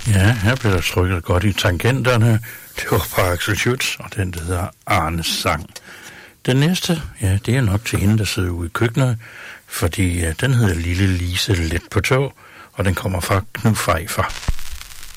Ja, her bliver der trykket godt i tangenterne. Det var fra Axel Schütz, og den der hedder Arnes sang. Den næste, ja, det er nok til hende, der sidder ude i køkkenet, fordi den hedder Lille Lise let på tog, og den kommer fra Knud Pfeiffer.